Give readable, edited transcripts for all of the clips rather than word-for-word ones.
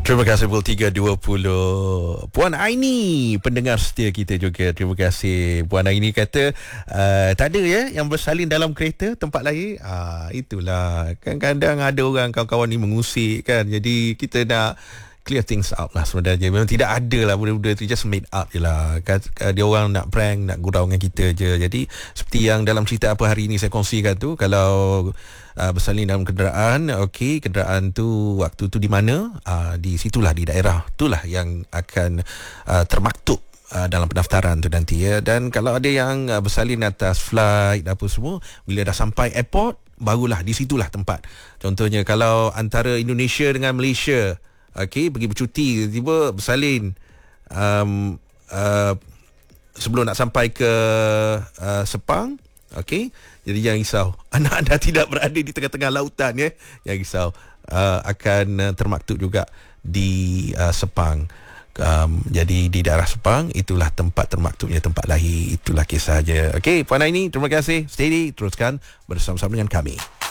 Terima kasih Pukul 3.20. Puan Aini, pendengar setia kita juga. Terima kasih. Puan Aini kata tak ada ya yang bersalin dalam kereta tempat lain. Itulah. Kan kadang ada orang kawan-kawan ni mengusik kan. Jadi kita nak clear things out lah sebenarnya. Memang tidak ada lah benda-benda tu, just made up je lah kan. Dia orang nak prank, nak gurau dengan kita je. Jadi seperti yang dalam cerita apa hari ni saya kongsikan tu, kalau bersalin dalam kenderaan, okey, kenderaan tu waktu tu di mana, di situlah, di daerah itulah yang akan termaktub dalam pendaftaran tu nanti ya. Dan kalau ada yang bersalin atas flight apa semua, bila dah sampai airport, barulah di situlah tempat. Contohnya kalau antara Indonesia dengan Malaysia, okey, pergi bercuti, tiba-tiba bersalin sebelum nak sampai ke Sepang, okey, jadi jangan risau. Anak anda tidak berada di tengah-tengah lautan ya. Jangan risau. Akan termaktub juga di Sepang. Jadi di daerah Sepang, itulah tempat termaktubnya tempat lahir. Itulah kisahnya. Okey, Puan Aini, terima kasih. Steady, teruskan bersama-sama dengan kami.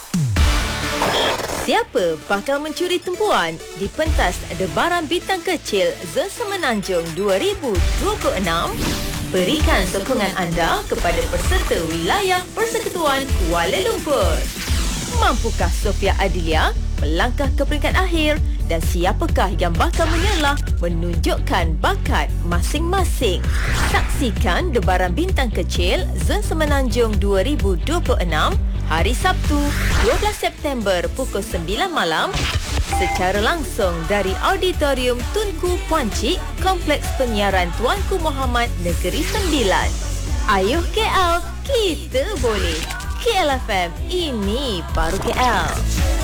Siapa bakal mencuri tumpuan di pentas Debaran Bintang Kecil Zon Semenanjung 2026? Berikan sokongan anda kepada peserta wilayah Persekutuan Kuala Lumpur. Mampukah Sofia Adilia melangkah ke peringkat akhir? Dan siapakah yang bakal menyalah menunjukkan bakat masing-masing? Saksikan Debaran Bintang Kecil Zon Semenanjung 2026 hari Sabtu 12 September pukul 9 malam secara langsung dari Auditorium Tunku Puan Cik, Kompleks Penyiaran Tuanku Muhammad Negeri Sembilan. Ayuh KL, kita boleh. KL FM, ini baru KL.